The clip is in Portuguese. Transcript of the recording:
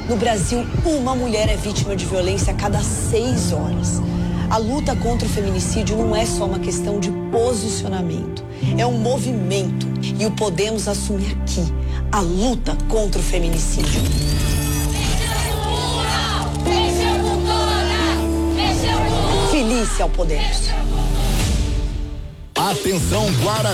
No Brasil, uma mulher é vítima de violência a cada 6 horas. A luta contra o feminicídio não é só uma questão de posicionamento. É um movimento. E o Podemos assumir aqui a luta contra o feminicídio. Felícia ao Podemos. Atenção, Guará